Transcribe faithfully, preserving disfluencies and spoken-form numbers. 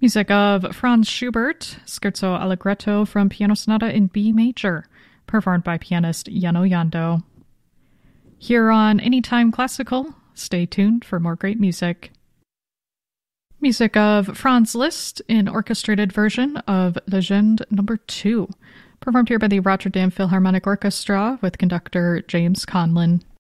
Music of Franz Schubert, Scherzo Allegretto from Piano Sonata in B major, performed by pianist Yano Yando. Here on Anytime Classical, stay tuned for more great music. Music of Franz Liszt in orchestrated version of Legende number two, performed here by the Rotterdam Philharmonic Orchestra with conductor James Conlon.